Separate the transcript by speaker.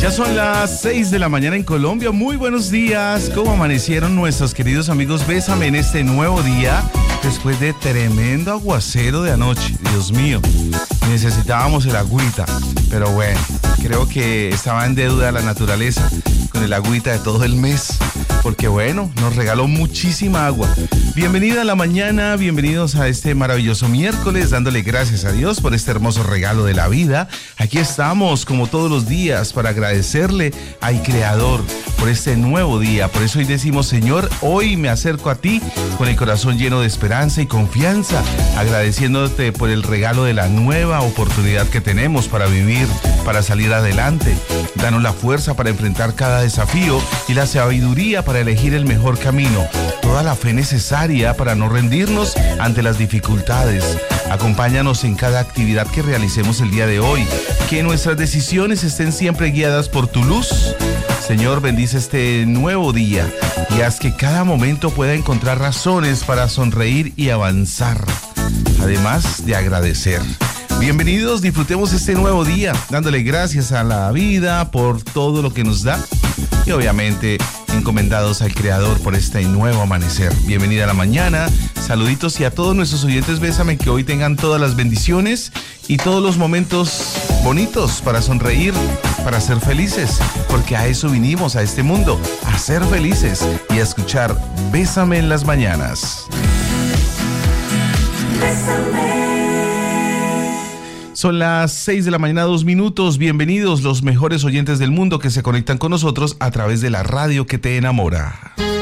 Speaker 1: Ya son las 6 de la mañana en Colombia. Muy buenos días. ¿Cómo amanecieron nuestros queridos amigos? Bésame en este nuevo día, después de tremendo aguacero de anoche. Dios mío, necesitábamos el agüita. Pero bueno, creo que estaba en deuda la naturaleza con el agüita de todo el mes, porque bueno, nos regaló muchísima agua. Bienvenida a la mañana, bienvenidos a este maravilloso miércoles, dándole gracias a Dios por este hermoso regalo de la vida. Aquí estamos como todos los días para agradecerle al Creador por este nuevo día. Por eso hoy decimos: Señor, hoy me acerco a ti con el corazón lleno de esperanza y confianza, agradeciéndote por el regalo de la nueva oportunidad que tenemos para vivir, para salir adelante. Danos la fuerza para enfrentar cada desafío y la sabiduría para elegir el mejor camino, toda la fe necesaria para no rendirnos ante las dificultades. Acompáñanos en cada actividad que realicemos el día de hoy, que nuestras decisiones estén siempre guiadas por tu luz. Señor, bendice este nuevo día y haz que cada momento pueda encontrar razones para sonreír y avanzar, además de agradecer. Bienvenidos, disfrutemos este nuevo día, dándole gracias a la vida por todo lo que nos da y obviamente encomendados al Creador por este nuevo amanecer. Bienvenida a la mañana, saluditos, y a todos nuestros oyentes, bésame, que hoy tengan todas las bendiciones y todos los momentos bonitos para sonreír, para ser felices, porque a eso vinimos a este mundo, a ser felices y a escuchar Bésame en las mañanas. Bésame. Son las 6 de la mañana, 2 minutos. Bienvenidos los mejores oyentes del mundo que se conectan con nosotros a través de la radio que te enamora.